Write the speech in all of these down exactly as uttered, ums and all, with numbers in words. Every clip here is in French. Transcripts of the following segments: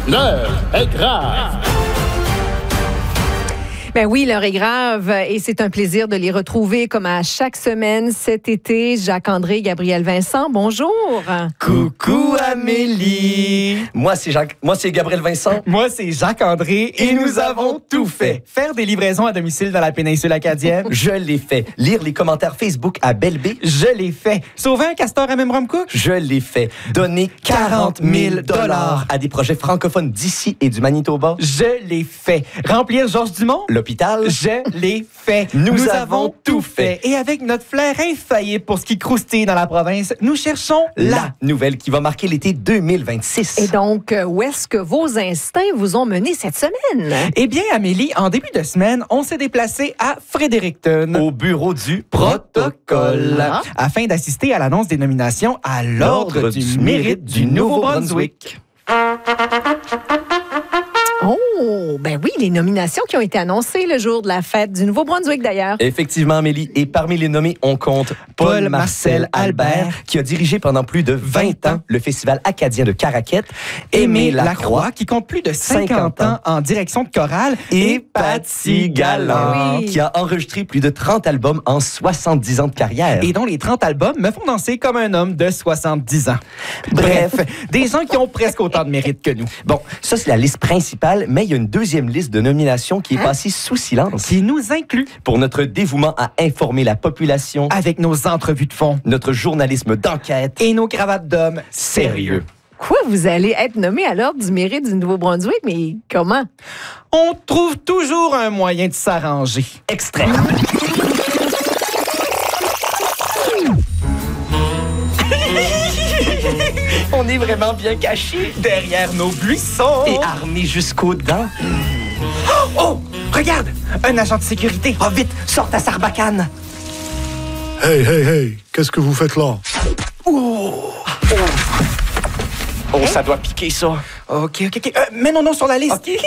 L'heure est grave. Ben oui, l'heure est grave et c'est un plaisir de les retrouver comme à chaque semaine cet été. Jacques-André, Gabriel Vincent, bonjour. Coucou Amélie. Moi, c'est Jacques. Moi, c'est Gabriel Vincent. Moi, c'est Jacques-André et, et nous avons tout fait. Faire des livraisons à domicile dans la péninsule acadienne. Je l'ai fait. Lire les commentaires Facebook à Belle B. Je l'ai fait. Sauver un castor à Memramcook. Je l'ai fait. Donner quarante mille dollars à des projets francophones d'ici et du Manitoba. Je l'ai fait. Remplir Georges Dumont. L'hôpital. Je l'ai fait. Nous, nous avons, avons tout fait. fait. Et avec notre flair infaillible pour ce qui croustille dans la province, nous cherchons la, la nouvelle qui va marquer l'été deux mille vingt-six. Et donc, où est-ce que vos instincts vous ont mené cette semaine? Eh bien, Amélie, en début de semaine, on s'est déplacé à Fredericton. Au bureau du protocole. Ah. Afin d'assister à l'annonce des nominations à l'Ordre du, du mérite du Nouveau-Brunswick. Oh, ben oui, les nominations qui ont été annoncées le jour de la fête du Nouveau-Brunswick, d'ailleurs. Effectivement, Amélie. Et parmi les nommés, on compte Paul Marcel Albert, qui a dirigé pendant plus de vingt ans le Festival acadien de Caraquette. Aimé Lacroix, qui compte plus de cinquante ans en direction de chorale. Et Patty Galland, oui. qui a enregistré plus de trente albums en soixante-dix ans de carrière. Et dont les trente albums me font danser comme un homme de soixante-dix ans. Bref, des gens qui ont presque autant de mérite que nous. Bon, ça, c'est la liste principale. Mais il y a une deuxième liste de nominations qui est hein? passée sous silence. Qui nous inclut. Pour notre dévouement à informer la population. Avec nos entrevues de fond. Notre journalisme d'enquête. Et nos cravates d'hommes sérieux. Quoi, vous allez être nommé à l'Ordre du mérite du Nouveau-Brunswick, mais comment? On trouve toujours un moyen de s'arranger. Extrait. On est vraiment bien cachés derrière nos buissons et armés jusqu'aux dents. Oh, oh, regarde, un agent de sécurité. Oh, vite, sors ta sarbacane. Hey, hey, hey, qu'est-ce que vous faites là? Oh, oh. oh hey. Ça doit piquer, ça. OK, OK, OK. Euh, mets non, non sur la liste. Okay.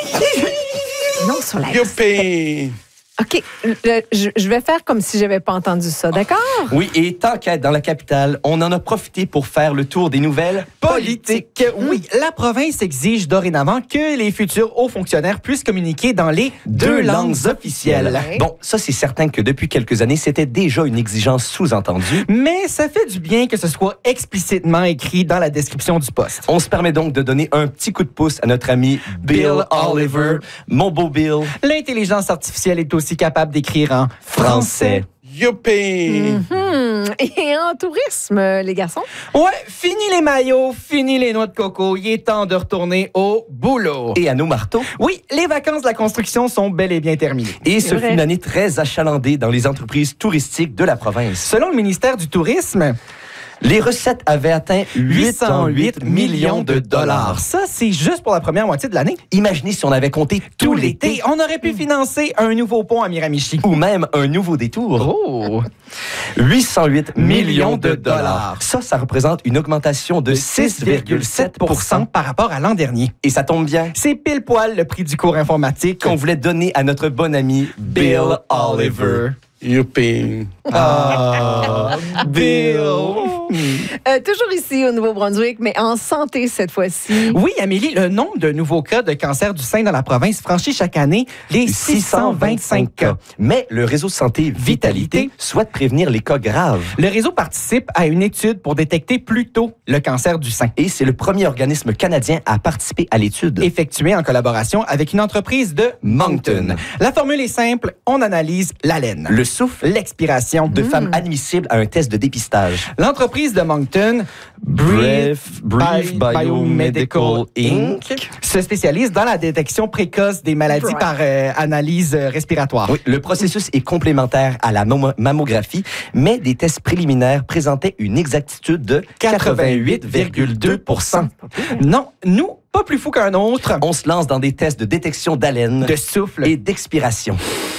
Non, sur la liste. Youpi! OK, le, je, je vais faire comme si je n'avais pas entendu ça, d'accord? Oui, et tant qu'être dans la capitale, on en a profité pour faire le tour des nouvelles politiques. Oui, la province exige dorénavant que les futurs hauts fonctionnaires puissent communiquer dans les deux, deux langues, langues officielles. Oui. Bon, ça, c'est certain que depuis quelques années, c'était déjà une exigence sous-entendue. Mais ça fait du bien que ce soit explicitement écrit dans la description du poste. On se permet donc de donner un petit coup de pouce à notre ami Bill, Bill Oliver, mon beau Bill. L'intelligence artificielle est aussi capable d'écrire en français. Youpi! Mm-hmm. Et en tourisme, les garçons? Ouais, fini les maillots, fini les noix de coco. Il est temps de retourner au boulot. Et à nos marteaux? Oui, les vacances de la construction sont bel et bien terminées. Et ce fut une année très achalandée dans les entreprises touristiques de la province. Selon le ministère du Tourisme, les recettes avaient atteint huit cent huit millions de dollars. Ça, c'est juste pour la première moitié de l'année. Imaginez si on avait compté tout l'été. On aurait pu financer un nouveau pont à Miramichi. Ou même un nouveau détour. Oh! huit cent huit millions de dollars. Ça, ça représente une augmentation de six virgule sept pour cent par rapport à l'an dernier. Et ça tombe bien. C'est pile poil le prix du cours informatique qu'on voulait donner à notre bon ami Bill Oliver. Youpi! Ah, Bill! Euh, toujours ici au Nouveau-Brunswick, mais en santé cette fois-ci. Oui, Amélie, le nombre de nouveaux cas de cancer du sein dans la province franchit chaque année les six cent vingt-cinq cas. Mais le réseau santé Vitalité souhaite prévenir les cas graves. Le réseau participe à une étude pour détecter plus tôt le cancer du sein. Et c'est le premier organisme canadien à participer à l'étude. Effectuée en collaboration avec une entreprise de Moncton. La formule est simple, on analyse l'haleine, le souffle, l'expiration de mmh. femmes admissibles à un test de dépistage. L'entreprise de Moncton, Brief, Brief Biomedical Incorporated, se spécialise dans la détection précoce des maladies right. par euh, analyse respiratoire. Oui, le processus est complémentaire à la mammographie, mais des tests préliminaires présentaient une exactitude de quatre-vingt-huit virgule deux pour cent. Non, nous, pas plus fou qu'un autre. On se lance dans des tests de détection d'haleine, de souffle et d'expiration.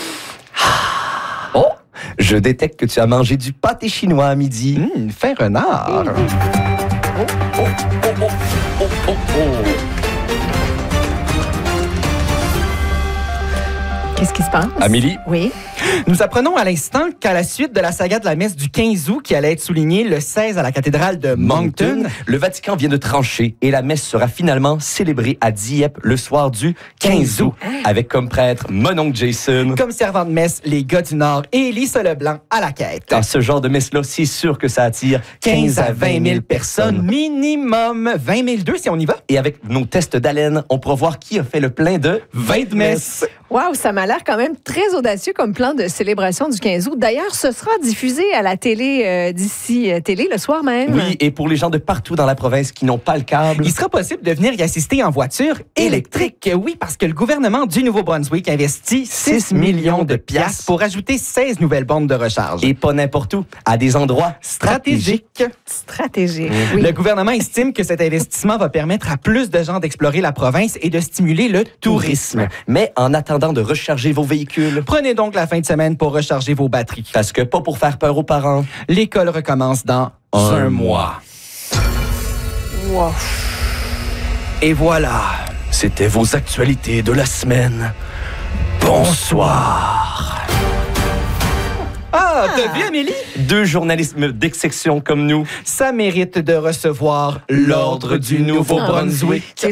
Oh! Je détecte que tu as mangé du pâté chinois à midi. Mmh, fin renard. Mmh. Oh, oh, oh, oh, oh, oh, oh. Qu'est-ce qui se passe? Amélie? Oui? Nous apprenons à l'instant qu'à la suite de la saga de la messe du quinze août qui allait être soulignée le seize à la cathédrale de Moncton, le Vatican vient de trancher et la messe sera finalement célébrée à Dieppe le soir du quinze août, avec comme prêtre mon oncle Jason. Comme servant de messe, les gars du Nord et Lisa Leblanc à la quête. Dans ce genre de messe-là, c'est sûr que ça attire quinze à vingt mille personnes. Minimum vingt mille deux si on y va. Et avec nos tests d'haleine, on pourra voir qui a fait le plein de vingt messes. Wow, ça m'a l'air quand même très audacieux comme plan de célébration du quinze août. D'ailleurs, ce sera diffusé à la télé euh, d'ici euh, télé le soir même. Oui, et pour les gens de partout dans la province qui n'ont pas le câble, il sera possible de venir y assister en voiture électrique. Oui, parce que le gouvernement du Nouveau-Brunswick investit six millions de piastres pour ajouter seize nouvelles bornes de recharge. Et pas n'importe où, à des endroits stratégiques. Stratégique, oui. Le gouvernement estime que cet investissement va permettre à plus de gens d'explorer la province et de stimuler le tourisme. Mais en attendant de recharger vos véhicules, prenez donc la fin de semaine pour recharger vos batteries. Parce que pas pour faire peur aux parents. L'école recommence dans un, un mois. Wow. Et voilà, c'était vos actualités de la semaine. Bonsoir. Ah, t'as vu, Amélie? Deux journalistes d'exception comme nous. Ça mérite de recevoir l'Ordre du Nouveau-Brunswick.